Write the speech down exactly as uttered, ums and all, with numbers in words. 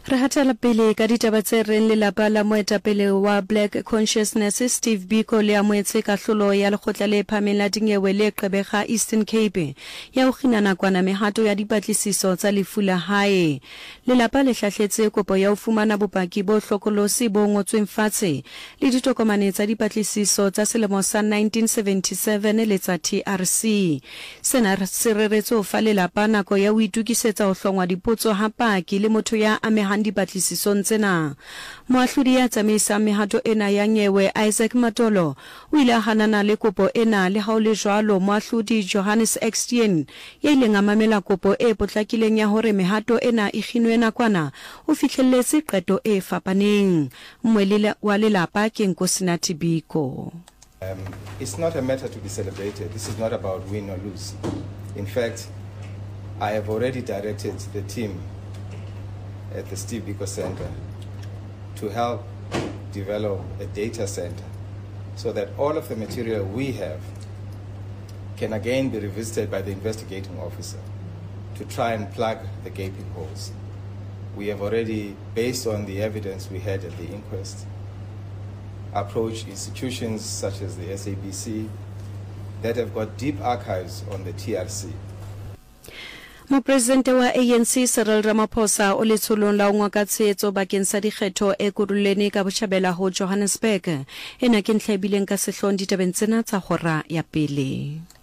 Re hatela pele ka ditaba tse reng lelapa la moetapele wa Black Consciousness Steve Biko le amoetse kahlolo ya lekgotla le phahameng la dinyewe le Gqeberha Eastern Cape ya ho kgina nakwana mehato ya dipatlisiso tsa lefu la hae. Lelapa le hlahletse kopo ya ho fumana bopaki bo hlokolosi bo ngotsweng fatshe le ditokomane tsa dipatlisiso tsa selemo sa nineteen seventy-seven le tsa T R C. Sena se reretse ho fa lelapa nako ya ho itukisetsa ho hlongwa dipotso ha paki le motho ya amehang dipatlisisong tsena. Moahlodi ya tsamaisang mehato ena ya nyewe Isaac Matolo o ile a hanana le kopo ena le ha o le jwalo moahlodi Johannes Extien ya ileng a mamela kopo e potlakileng ya hore mehato ena e kginwe nakwana o fihlelletse qeto e fapaneng. Mmwelele wa lelapa ke Nkosinathi Biko. Um, it's not a matter to be celebrated. This is not about win or lose. In fact, I have already directed the team at the Steve Biko Center to help develop a data center so that all of the material we have can again be revisited by the investigating officer to try and plug the gaping holes. We have already, based on the evidence we had at the inquest, approached institutions such as the S A B C that have got deep archives on the T R C. Mopresidente wa A N C Cyril Ramaphosa o letsholong la ngwa ka tshehetso bakeng sa dikgetho e kurulene ka botjhabela ho Johannesburg ena ke ntlha e bileng ka sehlong ditabeng tsena tsa hora ya pele.